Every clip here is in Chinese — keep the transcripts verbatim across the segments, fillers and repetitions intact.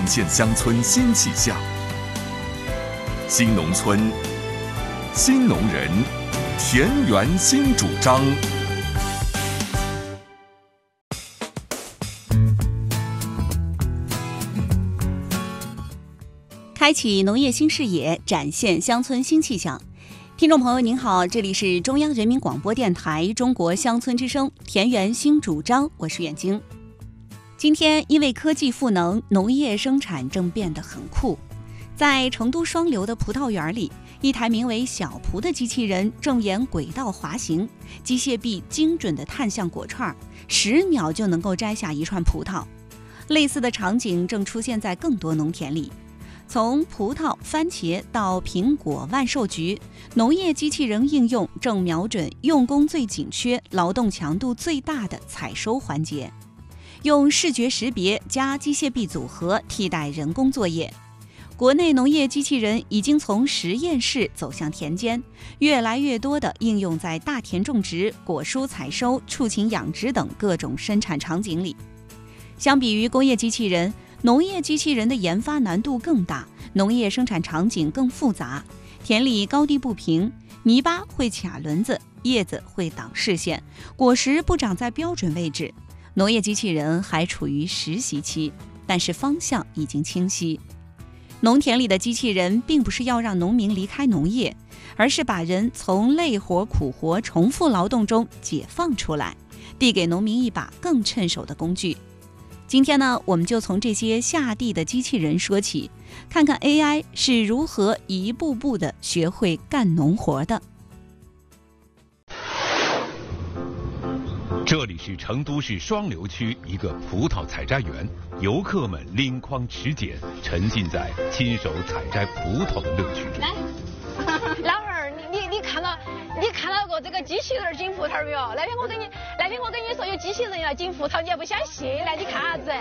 现乡村新气象。新农村，新农人，田园新主张。 开启农业新视野，展现乡村新气象。听众朋友您好，这里是中央人民广播电台中国乡村之声田园新主张，我是远晶。今天因为科技赋能，农业生产正变得很酷。在成都双流的葡萄园里，一台名为小蒲的机器人正沿轨道滑行，机械臂精准地探向果串，十秒就能够摘下一串葡萄。类似的场景正出现在更多农田里。从葡萄、番茄到苹果、万寿菊，农业机器人应用正瞄准用工最紧缺、劳动强度最大的采收环节，用视觉识别加机械臂组合替代人工作业。国内农业机器人已经从实验室走向田间，越来越多的应用在大田种植、果蔬采收、畜禽养殖等各种生产场景里。相比于工业机器人，农业机器人的研发难度更大，农业生产场景更复杂。田里高低不平，泥巴会卡轮子，叶子会挡视线，果实不长在标准位置。农业机器人还处于实习期，但是方向已经清晰。农田里的机器人并不是要让农民离开农业，而是把人从累活、苦活、重复劳动中解放出来，递给农民一把更趁手的工具。今天呢，我们就从这些下地的机器人说起，看看 A I 是如何一步步地学会干农活的。 这里是成都市双流区一个葡萄采摘园，游客们拎筐持剪，沉浸在亲手采摘葡萄的乐趣中。 来，老汉儿，你你你看到你看到过这个机器人紧葡萄没有？那天我跟你那天我跟你说有机器人要紧葡萄，你还不相信？来，你看啥子？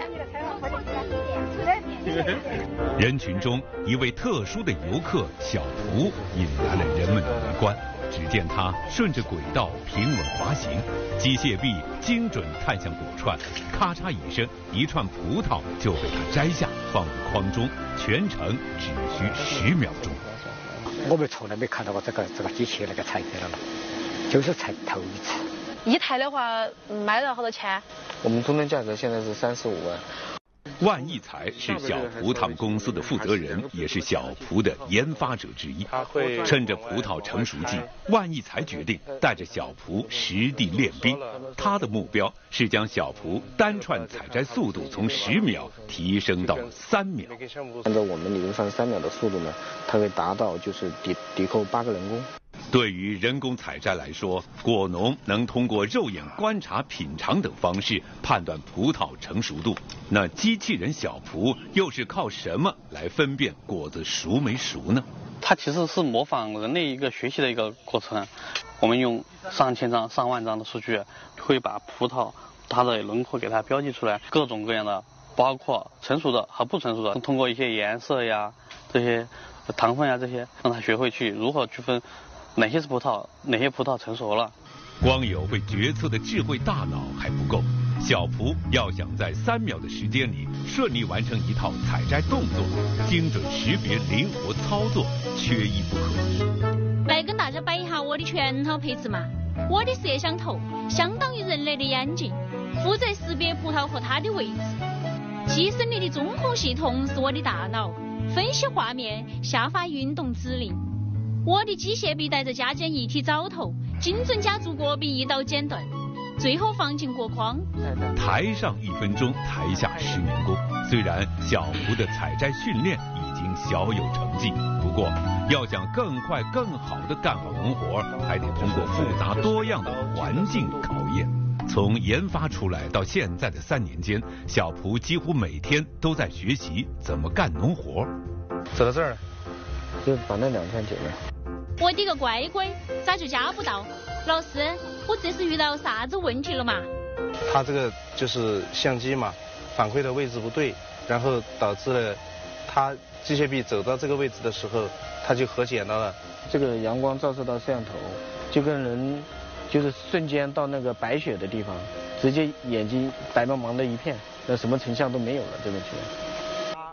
人群中一位特殊的游客小蒲引来了人们的围观。只见他顺着轨道平稳滑行，机械臂精准探向果串，咔嚓一声，一串葡萄就被他摘下，放入筐中，全程只需十秒钟。 我们从来没看到过这个这个机器那个采摘了，就是采头一次。 一台的话卖了好多钱？ 我们终端价格现在是三十五万。 万益财是小蒲他们公司的负责人，也是小蒲的研发者之一。趁着葡萄成熟季，万益财决定带着小蒲实地练兵。他的目标是将小蒲单串采摘速度从十秒提升到三秒。 按照我们理论上三秒的速度呢，它会达到就是抵抵扣八个人工。 对于人工采摘来说，果农能通过肉眼观察、品尝等方式判断葡萄成熟度。那机器人小蒲又是靠什么来分辨果子熟没熟呢？ 它其实是模仿人类一个学习的一个过程。我们用上千张、上万张的数据，会把葡萄它的轮廓给它标记出来，各种各样的，包括成熟的和不成熟的，通过一些颜色呀、这些糖分呀这些，让它学会去如何区分哪些是葡萄，哪些葡萄成熟了。 光有会决策的智慧大脑还不够，小蒲要想在三秒的时间里顺利完成一套采摘动作，精准识别、灵活操作缺一不可。 来跟大家摆一下我的全套配置嘛。我的摄像头相当于人类的眼睛，负责识别葡萄和它的位置。机身里的中控系统是我的大脑，分析画面，下发运动指令。我的机械臂带着加减一体凿头，精准夹住果柄一刀剪断，最后放进果筐。 台上一分钟，台下十年功。虽然小蒲的采摘训练已经小有成绩，不过要想更快更好地干好农活，还得通过复杂多样的环境考验。从研发出来到现在的三年间，小蒲几乎每天都在学习怎么干农活。 走到这儿了，就把那两串剪了。 我的个乖乖，咋就夹不到？老师，我这是遇到啥子问题了嘛？ 它这个就是相机嘛，反馈的位置不对，然后导致了它机械臂走到这个位置的时候，它就合剪到了。 这个阳光照射到摄像头，就跟人就是瞬间到那个白雪的地方，直接眼睛白茫茫的一片，那什么成像都没有了，这个去。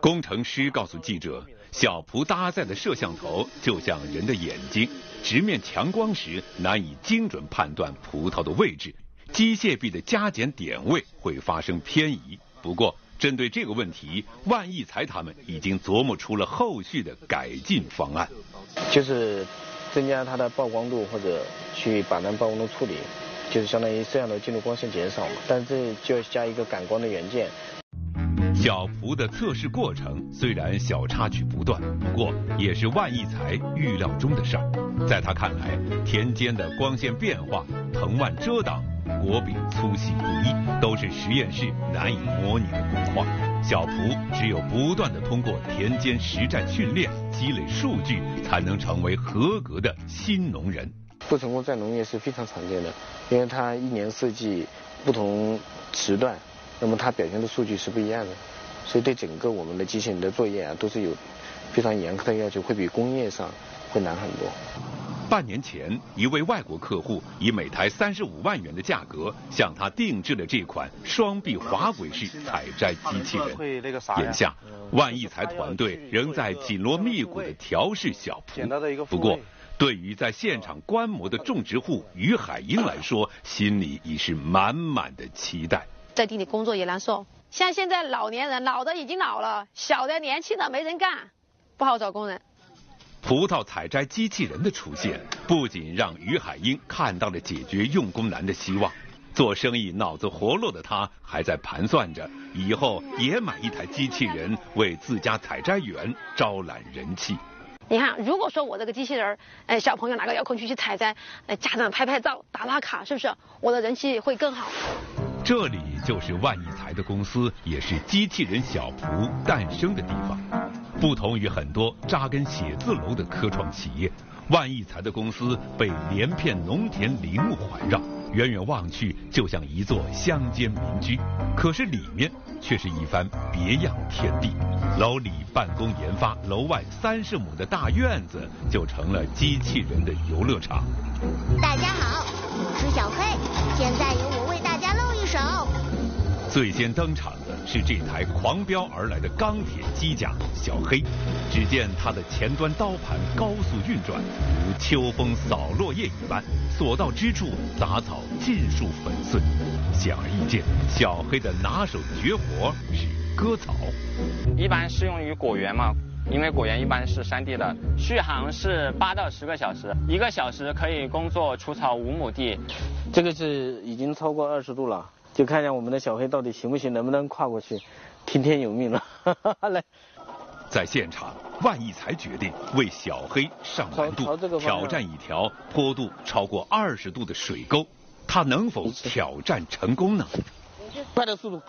工程师告诉记者，小蒲搭载的摄像头就像人的眼睛，直面强光时难以精准判断葡萄的位置，机械臂的加减点位会发生偏移。不过，针对这个问题，万益财他们已经琢磨出了后续的改进方案， 就是增加它的曝光度，或者去把那曝光度处理，就是相当于摄像头进入光线减少嘛，但这就要加一个感光的元件。 小蒲的测试过程虽然小插曲不断，不过也是万益财预料中的事儿。在他看来，田间的光线变化、藤蔓遮挡、果柄粗细不一，都是实验室难以模拟的工况。小蒲只有不断的通过田间实战训练，积累数据，才能成为合格的新农人。 不成功在农业是非常常见的，因为它一年四季不同时段，那么它表现的数据是不一样的，所以对整个我们的机器人的作业啊，都是有非常严苛的要求，会比工业上会难很多。 半年前，一位外国客户以每台三十五万元的价格向他定制了这款双臂滑轨式采摘机器人。眼下，万益财团队仍在紧锣密鼓地调试小蒲。不过，对于在现场观摩的种植户于海英来说，心里已是满满的期待。 在地里工作也难受，像现在老年人，老的已经老了，小的年轻的没人干，不好找工人。 葡萄采摘机器人的出现，不仅让于海英看到了解决用工难的希望，做生意脑子活络的他还在盘算着以后也买一台机器人，为自家采摘园招揽人气。 你看，如果说我这个机器人，哎，小朋友拿个遥控器去采摘，哎，家长拍拍照、打打卡，是不是我的人气会更好？ 这里就是万益财的公司，也是机器人小蒲诞生的地方。不同于很多扎根写字楼的科创企业，万益财的公司被连片农田林木环绕，远远望去就像一座乡间民居，可是里面却是一番别样天地。楼里办公研发，楼外三十亩的大院子就成了机器人的游乐场。 大家好，我是小黑，现在由我为大家露一手。 最先登场的是这台狂飙而来的钢铁机甲小黑，只见它的前端刀盘高速运转，如秋风扫落叶一般，所到之处杂草尽数粉碎。显而易见，小黑的拿手绝活是割草。 一般适用于果园嘛，因为果园一般是山地的，续航是八到十个小时，一个小时可以工作除草五亩地。 这个是已经超过二十度了。就看一下我们的小黑到底行不行，能不能跨过去，听天由命了。来， 在现场，万益财决定为小黑上难度，挑战一条坡度超过二十度的水沟，他能否挑战成功呢？ 快点速度！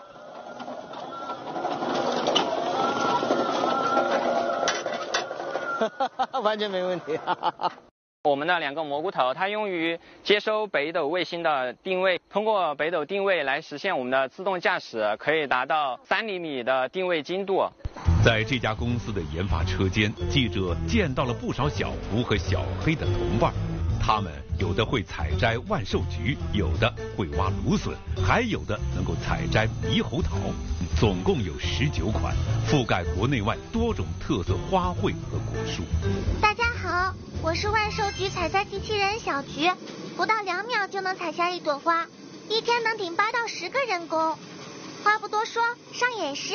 完全没问题。 我们的两个蘑菇头，它用于接收北斗卫星的定位，通过北斗定位来实现我们的自动驾驶，可以达到三厘米的定位精度。 在这家公司的研发车间，记者见到了不少小蒲和小黑的同伴，他们有的会采摘万寿菊，有的会挖芦笋，还有的能够采摘猕猴桃，总共有十九款，覆盖国内外多种特色花卉和果树。 大家好，我是万寿菊采摘机器人小菊，不到两秒就能采下一朵花，一天能顶八到十个人工。话不多说，上演示。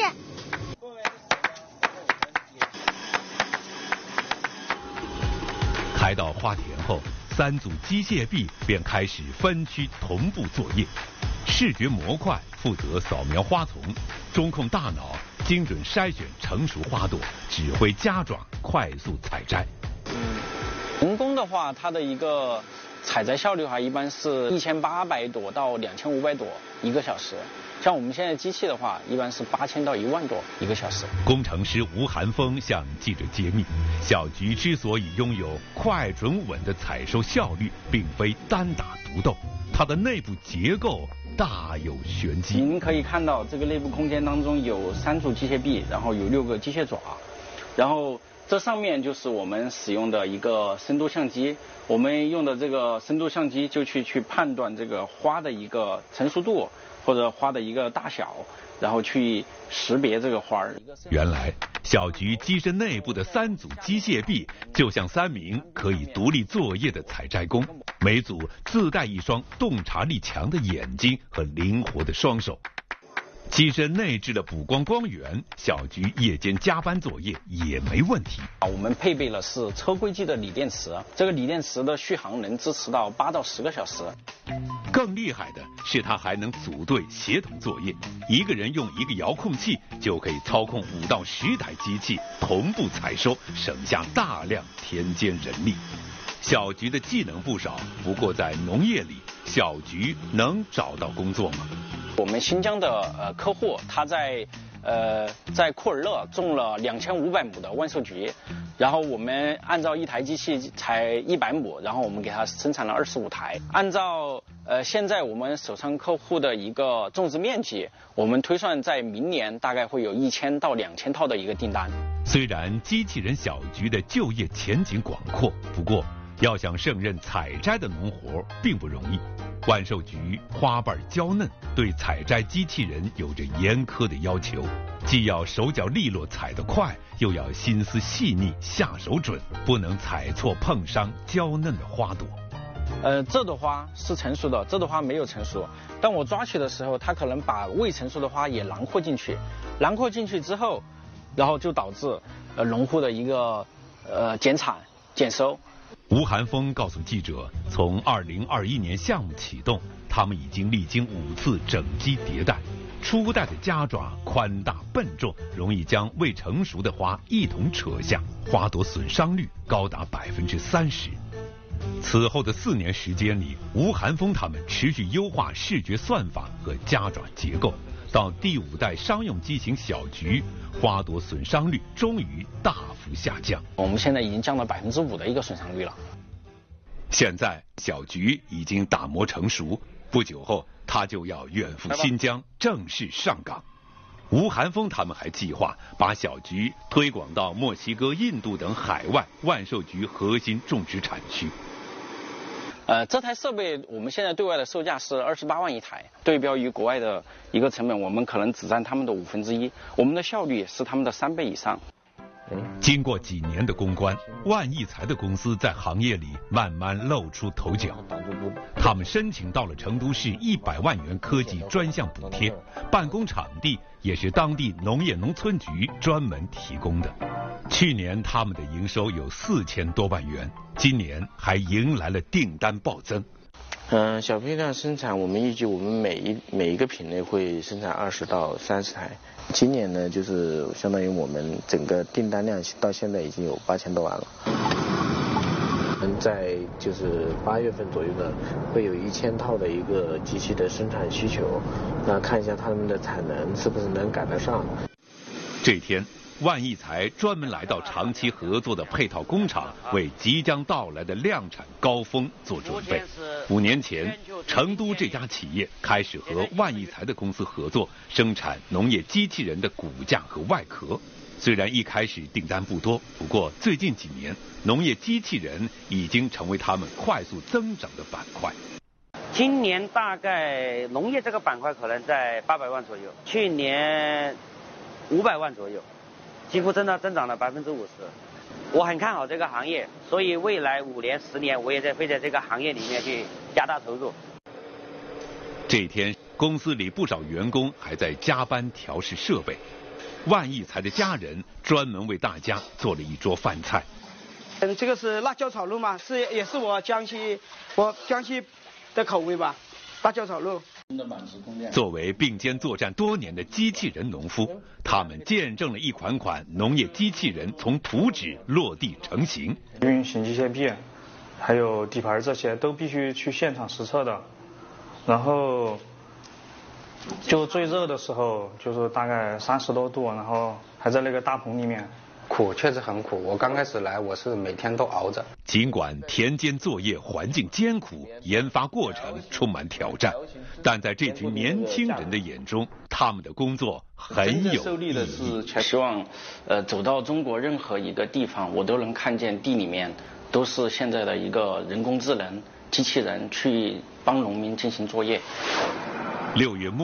开到花田后，三组机械臂便开始分区同步作业。视觉模块负责扫描花丛，中控大脑精准筛选成熟花朵，指挥家长快速采摘。 人工的话，它的一个采摘效率的话，一般是一千八百朵到两千五百朵一个小时。像我们现在机器的话，一般是八千到一万朵一个小时。 工程师吴寒峰向记者揭秘，小菊之所以拥有快准稳的采收效率，并非单打独斗，它的内部结构大有玄机。 您可以看到这个内部空间当中有三组机械臂，然后有六个机械爪，然后这上面就是我们使用的一个深度相机，我们用的这个深度相机就去去判断这个花的一个成熟度或者花的一个大小， 然后去识别这个花儿。 原来小菊机身内部的三组机械臂就像三名可以独立作业的采摘工，每组自带一双洞察力强的眼睛和灵活的双手。机身内置了补光光源，小菊夜间加班作业也没问题。 我们配备了是车规级的锂电池，这个锂电池的续航能支持到八到十个小时。 更厉害的是，它还能组队协同作业，一个人用一个遥控器就可以操控五到十台机器同步采收，省下大量田间人力。小菊的技能不少，不过在农业里，小菊能找到工作吗？ 我们新疆的呃客户，他在呃在库尔勒种了两千五百亩的万寿菊，然后我们按照一台机器才一百亩，然后我们给他生产了二十五台。按照呃现在我们手上客户的一个种植面积，我们推算在明年大概会有一千到两千套的一个订单。 虽然机器人小菊的就业前景广阔，不过要想胜任采摘的农活并不容易。万寿菊花瓣娇嫩，对采摘机器人有着严苛的要求，既要手脚利落采得快，又要心思细腻下手准，不能采错碰伤娇嫩的花朵。 呃，这朵花是成熟的，这朵花没有成熟。当我抓取的时候，它可能把未成熟的花也囊括进去，囊括进去之后，然后就导致呃农户的一个呃减产减收。 吴寒峰告诉记者，从二零二一年项目启动，他们已经历经五次整机迭代。初代的夹爪宽大笨重，容易将未成熟的花一同扯下，花朵损伤率高达百分之三十。此后的四年时间里，吴寒峰他们持续优化视觉算法和夹爪结构，到第五代商用机型小菊，花朵损伤率终于大幅下降。 我们现在已经降到百分之五的一个损伤率了。 现在小菊已经打磨成熟，不久后他就要远赴新疆正式上岗。吴寒峰他们还计划把小菊推广到墨西哥、印度等海外万寿菊核心种植产区。 呃，这台设备我们现在对外的售价是二十八万一台，对标于国外的一个成本，我们可能只占他们的五分之一，我们的效率是他们的三倍以上。 经过几年的攻关，万益财的公司在行业里慢慢露出头角。他们申请到了成都市一百万元科技专项补贴，办公场地也是当地农业农村局专门提供的。去年他们的营收有四千多万元，今年还迎来了订单暴增。 嗯、呃，小批量生产，我们预计我们每一每一个品类会生产二十到三十台。今年呢，就是相当于我们整个订单量到现在已经有八千多万了。嗯，在就是八月份左右呢，会有一千套的一个机器的生产需求，那看一下他们的产能是不是能赶得上。 这天，万益财专门来到长期合作的配套工厂，为即将到来的量产高峰做准备。五年前，成都这家企业开始和万益财的公司合作，生产农业机器人的骨架和外壳。虽然一开始订单不多，不过最近几年，农业机器人已经成为他们快速增长的板块。 今年大概农业这个板块可能在八百万左右，去年五百万左右，几乎增长增长了百分之五十。我很看好这个行业，所以未来五年、十年，我也在会在这个行业里面去加大投入。 这一天，公司里不少员工还在加班调试设备。万益财的家人专门为大家做了一桌饭菜。 嗯，这个是辣椒炒肉嘛，是也是我江西我江西的口味吧，辣椒炒肉。 作为并肩作战多年的机器人农夫，他们见证了一款款农业机器人从图纸落地成型。 运行机械臂，还有底盘这些都必须去现场实测的。然后就最热的时候，就是大概三十多度，然后还在那个大棚里面。 苦，确实很苦。我刚开始来，我是每天都熬着。 尽管田间作业环境艰苦，研发过程充满挑战，但在这群年轻人的眼中，他们的工作很有受力的是，希望呃走到中国任何一个地方，我都能看见地里面都是现在的一个人工智能机器人去帮农民进行作业。 六月末，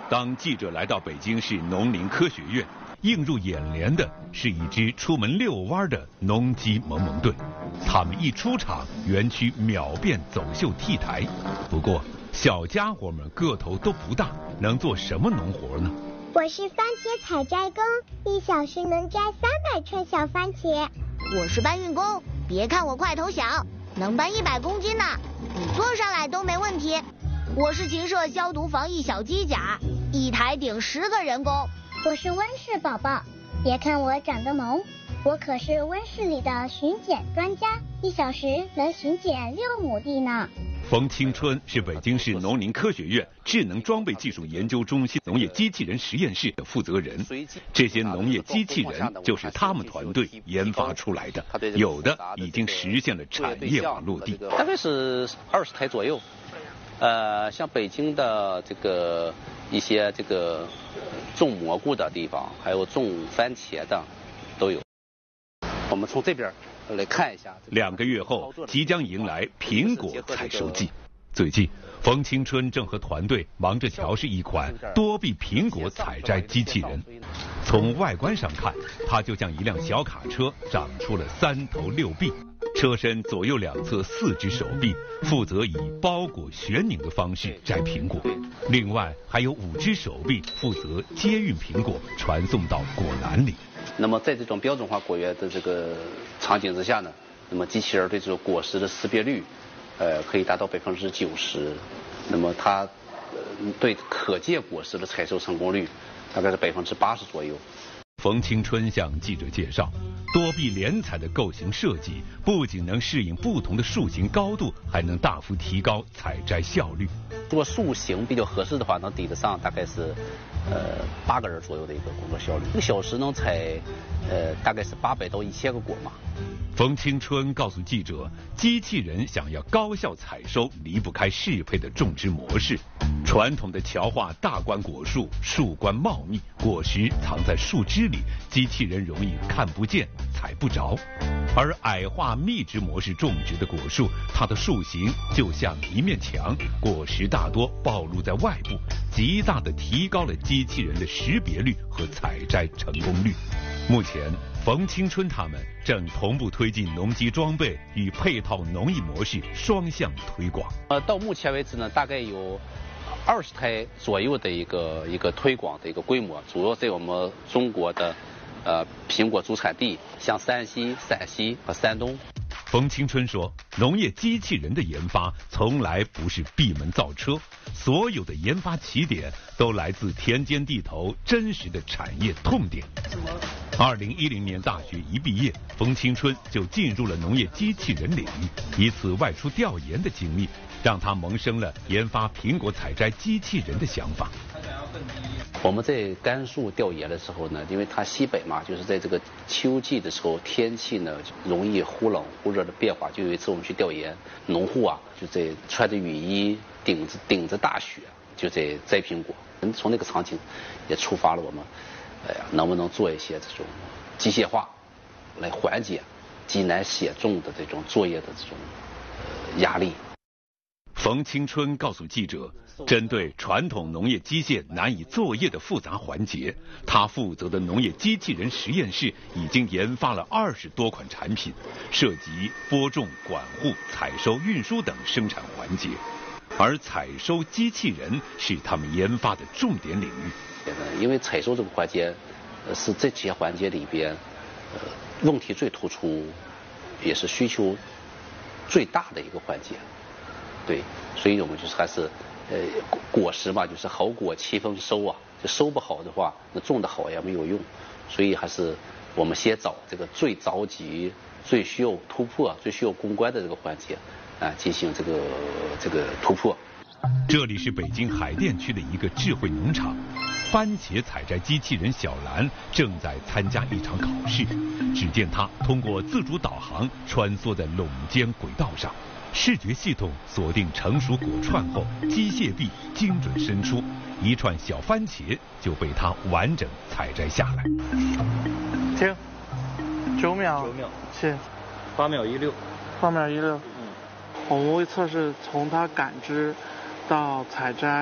当记者来到北京市农林科学院，映入眼帘的是一支出门遛弯的农机萌萌队。他们一出场，园区秒变走秀 T 台。不过，小家伙们个头都不大，能做什么农活呢？ 我是番茄采摘工，一小时能摘三百串小番茄。 我是搬运工，别看我块头小，能搬一百公斤呢，你坐上来都没问题。我是禽舍消毒防疫小机甲，一台顶十个人工。 我是温室宝宝，别看我长得萌，我可是温室里的巡检专家，一小时能巡检六亩地呢。 冯青春是北京市农林科学院智能装备技术研究中心农业机器人实验室的负责人。这些农业机器人就是他们团队研发出来的，有的已经实现了产业化落地。 大概是二十台左右。呃，像北京的这个一些这个种蘑菇的地方，还有种番茄的，都有。我们从这边来看一下。 两个月后，即将迎来苹果采收季。最近，冯青春正和团队忙着调试一款多臂苹果采摘机器人。从外观上看，它就像一辆小卡车，长出了三头六臂。车身左右两侧四只手臂，负责以包裹旋拧的方式摘苹果。另外还有五只手臂负责接运苹果，传送到果篮里。 那么在这种标准化果园的这个场景之下呢，那么机器人对这种果实的识别率，呃，可以达到百分之九十。那么它呃对可见果实的采收成功率大概是百分之八十左右。 冯青春向记者介绍，多臂连采的构型设计不仅能适应不同的树形高度，还能大幅提高采摘效率。 如果树形比较合适的话，能抵得上大概是呃八个人左右的一个工作效率，一个小时能采呃大概是八百到一千个果嘛。 冯青春告诉记者，机器人想要高效采收，离不开适配的种植模式。传统的乔化大观果树，树冠茂密，果实藏在树枝里，机器人容易看不见、踩不着。而矮化密植模式种植的果树，它的树形就像一面墙，果实大多暴露在外部，极大地提高了机器人的识别率和采摘成功率。目前，冯青春他们正同步推进农机装备与配套农艺模式双向推广。 呃，到目前为止呢，大概有二十台左右的一个一个推广的一个规模，主要在我们中国的呃苹果主产地，像山西、陕西和山东。 冯青春说，农业机器人的研发从来不是闭门造车，所有的研发起点都来自田间地头真实的产业痛点。二零一零年大学一毕业，冯青春就进入了农业机器人领域。一次外出调研的经历，让他萌生了研发苹果采摘机器人的想法。 我们在甘肃调研的时候呢，因为它西北嘛，就是在这个秋季的时候，天气呢容易忽冷忽热的变化。就有一次我们去调研，农户啊就在穿着雨衣，顶着顶着大雪，就在摘苹果。从那个场景也触发了我们，哎呀，能不能做一些这种机械化，来缓解极难写种的这种作业的这种呃压力。 冯青春告诉记者，针对传统农业机械难以作业的复杂环节，他负责的农业机器人实验室已经研发了二十多款产品，涉及播种、管护、采收、运输等生产环节。而采收机器人是他们研发的重点领域。 因为采收这个环节，呃，是这些环节里边，呃，问题最突出，也是需求最大的一个环节。对，所以我们就是还是，呃，果实嘛，就是好果七分收啊，就收不好的话，那种的好也没有用，所以还是我们先找这个最着急、最需要突破、最需要攻关的这个环节啊，进行这个这个突破。 这里是北京海淀区的一个智慧农场，番茄采摘机器人小兰正在参加一场考试。只见它通过自主导航穿梭在垄间轨道上。视觉系统锁定成熟果串后，机械臂精准伸出，一串小番茄就被它完整采摘下来。 停，九秒， 九秒， 七， 八秒一六， 八秒一六。嗯，我们会测试从它感知到采摘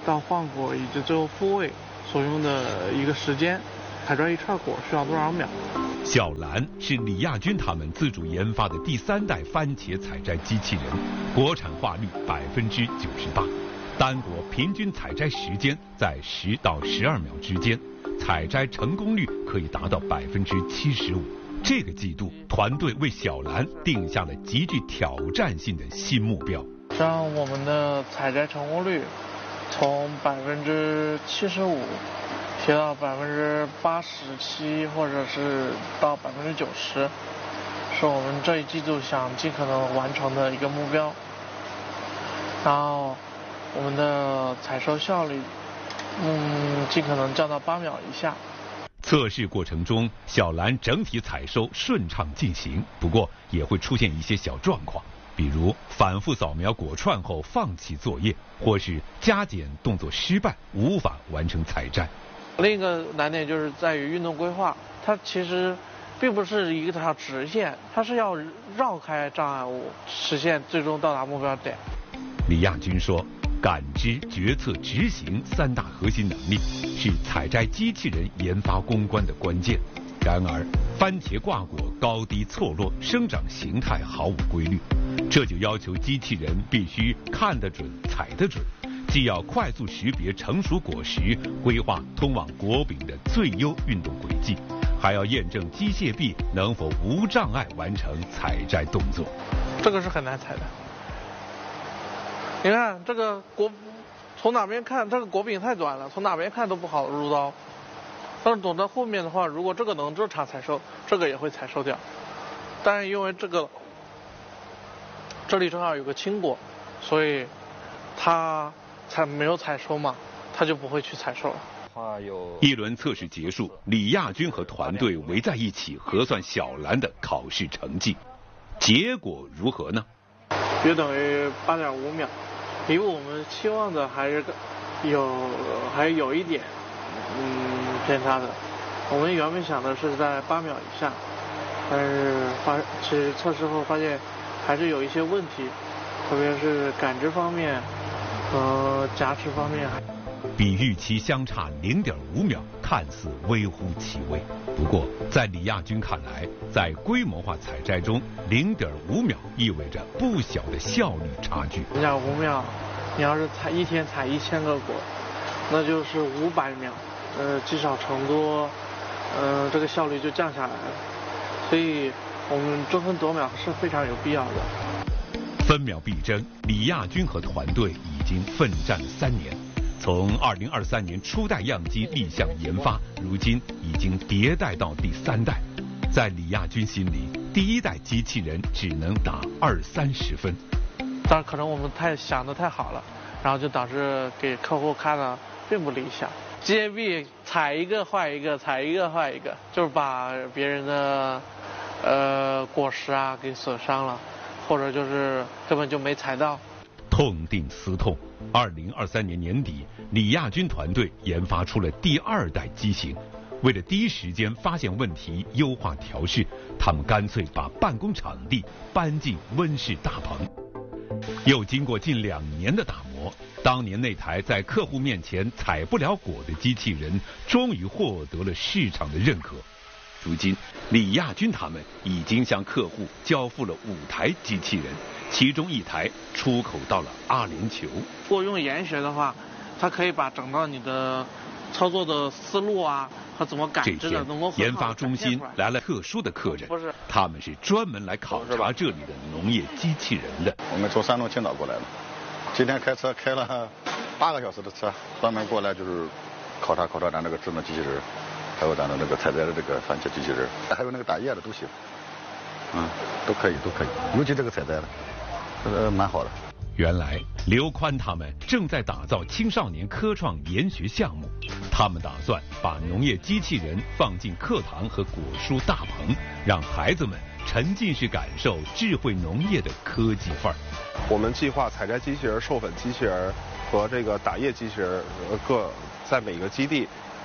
到换果以及最后复位所用的一个时间，采摘一串果需要多少秒。 小蓝是李亚军他们自主研发的第三代番茄采摘机器人，国产化率百分之九十八，单果平均采摘时间在十到十二秒之间，采摘成功率可以达到百分之七十五。这个季度，团队为小蓝定下了极具挑战性的新目标， 让我们的采摘成功率从百分之七十五提到百分之八十七，或者是到百分之九十，是我们这一季度想尽可能完成的一个目标。然后，我们的采收效率，嗯，尽可能降到八秒以下。 测试过程中，小蓝整体采收顺畅进行，不过也会出现一些小状况，比如反复扫描果串后放弃作业，或是加减动作失败，无法完成采摘。 另一个难点就是在于运动规划，它其实并不是一条直线，它是要绕开障碍物，实现最终到达目标点。 李亚军说，感知、决策、执行三大核心能力是采摘机器人研发攻关的关键。然而，番茄挂果高低错落，生长形态毫无规律，这就要求机器人必须看得准、采得准，既要快速识别成熟果实，规划通往果柄的最优运动轨迹，还要验证机械臂能否无障碍完成采摘动作。 这个是很难采的。你看这个果，从哪边看这个果柄太短了，从哪边看都不好入刀。但是等到后面的话，如果这个能正常采收，这个也会采收掉。但是因为这个这里正好有个青果，所以它才没有采收嘛，它就不会去采收了。 一轮测试结束，李亚军和团队围在一起核算小蓝的考试成绩，结果如何呢？ 约等于八点五秒，比我们期望的还是有还有一点嗯偏差的。我们原本想的是在八秒以下，但是发其实测试后发现还是有一些问题，特别是感知方面和夹持方面。 比预期相差零点五秒，看似微乎其微。不过，在李亚军看来，在规模化采摘中，零点五秒意味着不小的效率差距。 零点五秒，你要是采一天采一千个果，那就是五百秒，呃，积少成多，呃，这个效率就降下来了。所以，我们争分夺秒是非常有必要的。 分秒必争，李亚军和团队已经奋战了三年。从二零二三年初代样机立项研发，如今已经迭代到第三代。在李亚军心里，第一代机器人只能打二三十分。 但可能我们太想得太好了，然后就导致给客户看了并不理想。机械臂踩一个坏一个，踩一个坏一个，就是把别人的呃果实啊给损伤了，或者就是根本就没踩到。 痛定思痛，二零二三年年底，李亚军团队研发出了第二代机型。为了第一时间发现问题、优化调试，他们干脆把办公场地搬进温室大棚。又经过近两年的打磨，当年那台在客户面前采不了果的机器人，终于获得了市场的认可。如今，李亚军他们已经向客户交付了五台机器人，其中一台出口到了阿联酋。 如果用研学的话，它可以把整个你的操作的思路啊和怎么感知的能够研发中心来了特殊的客人，他们是专门来考察这里的农业机器人的。 我们从山东青岛过来的，今天开车开了八个小时的车，专门过来就是考察考察咱这个智能机器人。还有咱的那个采摘的这个番茄机器人，还有那个打叶的都行，嗯，都可以都可以，尤其这个采摘的，呃，蛮好的。 原来刘宽他们正在打造青少年科创研学项目，他们打算把农业机器人放进课堂和果蔬大棚，让孩子们沉浸式感受智慧农业的科技范儿。 我们计划采摘机器人、授粉机器人和这个打叶机器人各在每个基地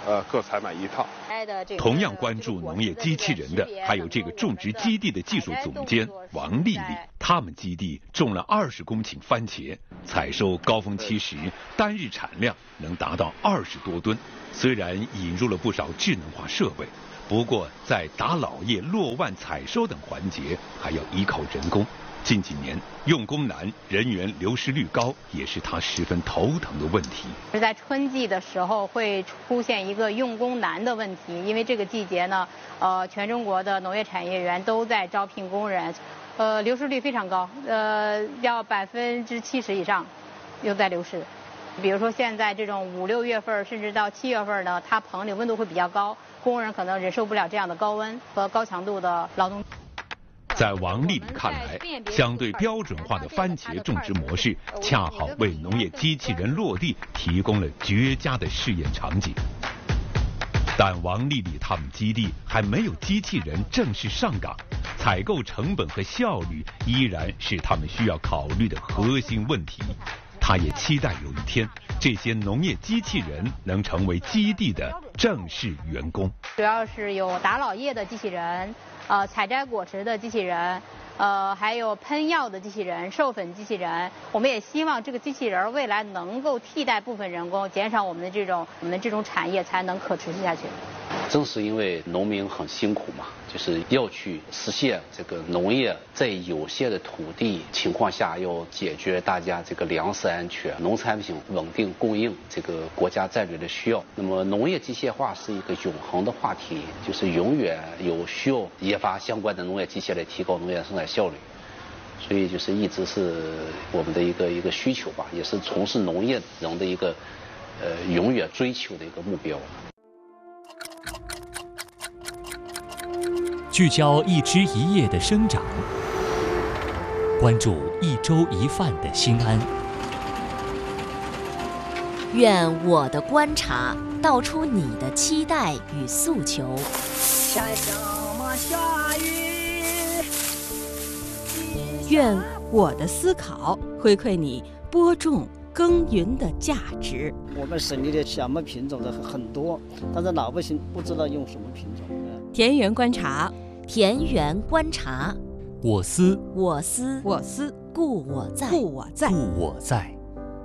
呃各采买一套。 同样关注农业机器人的还有这个种植基地的技术总监王丽丽，他们基地种了二十公顷番茄，采收高峰期时单日产量能达到二十多吨。虽然引入了不少智能化设备，不过在打老叶、落万采收等环节还要依靠人工。近几年用工难，人员流失率高，也是他十分头疼的问题。 是在春季的时候会出现一个用工难的问题，因为这个季节呢，呃，全中国的农业产业园都在招聘工人，呃，流失率非常高，呃，要百分之七十以上，又在流失。比如说现在这种五六月份，甚至到七月份呢，它棚里温度会比较高，工人可能忍受不了这样的高温和高强度的劳动。 在王丽丽看来，相对标准化的番茄种植模式，恰好为农业机器人落地提供了绝佳的试验场景。但王丽丽他们基地还没有机器人正式上岗，采购成本和效率依然是他们需要考虑的核心问题。他也期待有一天，这些农业机器人能成为基地的正式员工。 主要是有打老叶的机器人，呃，采摘果实的机器人，呃，还有喷药的机器人、授粉机器人。我们也希望这个机器人未来能够替代部分人工，减少我们的这种我们的这种产业才能可持续下去。 正是因为农民很辛苦嘛，就是要去实现这个农业在有限的土地情况下，要解决大家这个粮食安全、农产品稳定供应这个国家战略的需要。那么农业机械化是一个永恒的话题，就是永远有需要研发相关的农业机械来提高农业生产效率。所以就是一直是我们的一个一个需求吧，也是从事农业人的一个呃永远追求的一个目标。 聚焦一枝一叶的生长，关注一粥一饭的心安。 愿我的观察道出你的期待与诉求。 下下嘛下雨。 愿我的思考回馈你播种耕耘的价值。 我们省里的小麦品种的很多，但是老百姓不知道用什么品种。 田园观察， 田园观察， 我思我思我思故我在故我在故我在。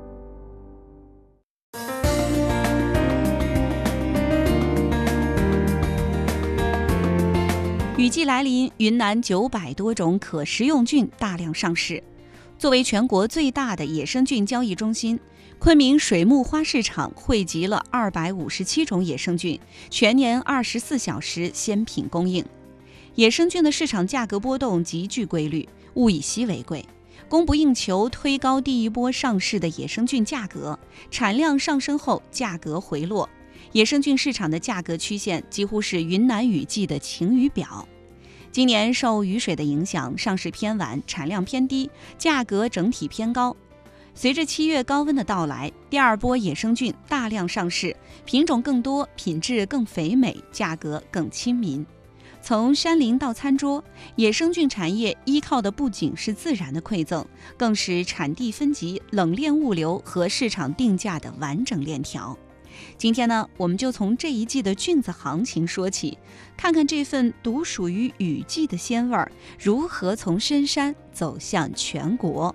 雨季来临，云南九百多种可食用菌大量上市。作为全国最大的野生菌交易中心，昆明水木花市场汇集了二百五十七种野生菌，全年二十四小时鲜品供应。野生菌的市场价格波动极具规律，物以稀为贵，供不应求推高第一波上市的野生菌价格，产量上升后价格回落。野生菌市场的价格曲线几乎是云南雨季的晴雨表。今年受雨水的影响，上市偏晚，产量偏低，价格整体偏高。随着七月高温的到来，第二波野生菌大量上市，品种更多，品质更肥美，价格更亲民。从山林到餐桌，野生菌产业依靠的不仅是自然的馈赠，更是产地分级、冷链物流和市场定价的完整链条。今天呢，我们就从这一季的菌子行情说起，看看这份独属于雨季的鲜味儿如何从深山走向全国。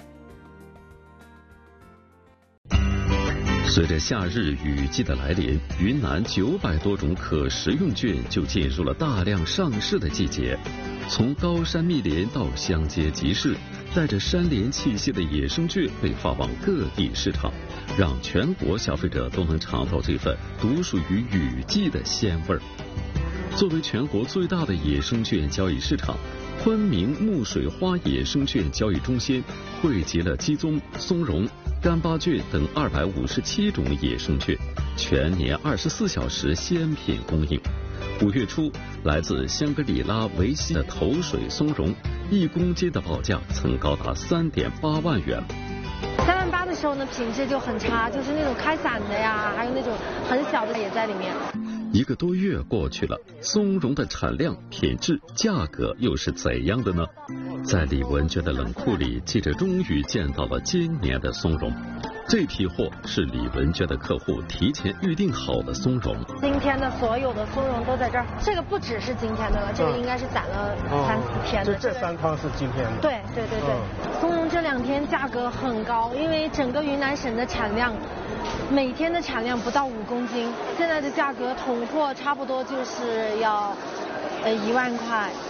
随着夏日雨季的来临，云南九百多种可食用菌就进入了大量上市的季节。从高山密林到乡街集市，带着山林气息的野生菌被发往各地市场，让全国消费者都能尝到这份独属于雨季的鲜味儿。作为全国最大的野生菌交易市场，昆明木水花野生菌交易中心汇集了鸡枞、松茸、干巴菌等二百五十七种野生菌，全年二十四小时鲜品供应。五月初，来自香格里拉维西的头水松茸，一公斤的报价曾高达三点八万元。 三万八的时候呢，品质就很差，就是那种开散的呀，还有那种很小的也在里面。 一个多月过去了，松茸的产量、品质、价格又是怎样的呢？在李文娟的冷库里，记者终于见到了今年的松茸。 这批货是李文娟的客户提前预定好的松茸。 今天的所有的松茸都在这儿，这个不只是今天的了，这个应该是攒了三四天的。 就这三筐是今天的。 对对对对，松茸这两天价格很高，因为整个云南省的产量，每天的产量不到五公斤，现在的价格统货差不多就是要呃一万块。